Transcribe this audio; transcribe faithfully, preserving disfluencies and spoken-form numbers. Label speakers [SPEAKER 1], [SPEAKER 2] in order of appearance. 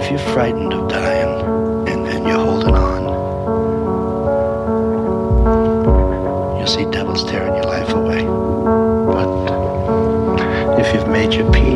[SPEAKER 1] if you're frightened of dying and, and you're holding on, you'll see devils tearing your life away. But if you've made your peace